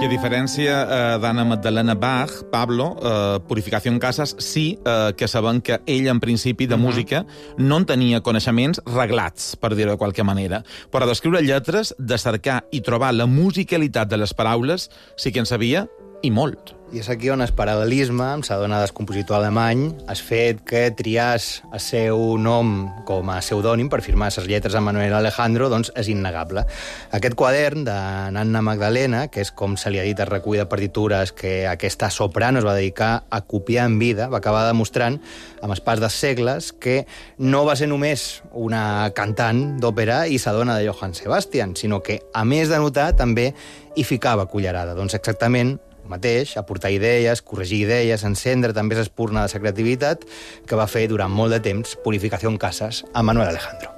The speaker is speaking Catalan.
I a diferència d'Anna Magdalena Bach, Pablo, Purificació en Casas, sí que sabem que ell, en principi, de música, no en tenia coneixements reglats, per dir-ho de qualque manera. Però d'escriure lletres, de cercar i trobar la musicalitat de les paraules, sí que en sabia, i molt. I és aquí on el paral·lelisme, amb la dona del compositor alemany, el fet que triàs el seu nom com a pseudònim per firmar les lletres a Manuel Alejandro, doncs és innegable. Aquest quadern de Anna Magdalena, que és com se li ha dit el recull de partitures que aquesta soprano es va dedicar a copiar en vida, va acabar demostrant, amb els pas dels segles, que no va ser només una cantant d'òpera i la dona de Johann Sebastian, sinó que, a més de notar, també hi ficava cullerada. Doncs exactament mateix, aportar idees, corregir idees, encendre també l'espurna de la creativitat que va fer durant molt de temps Purificació en Casas a Manuel Alejandro.